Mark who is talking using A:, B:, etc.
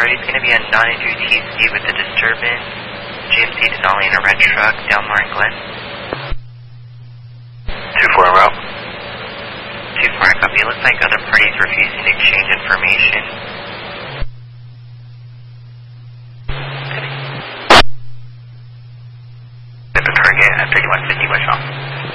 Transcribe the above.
A: party's going to be on 900 TC with the disturbance. GMC Denali in a red truck, Delmar and Glen.
B: 2-4 en route.
A: 2-4, I copy. It looks like other parties refusing to exchange information.
B: If it's again, I'm taking 150 West off.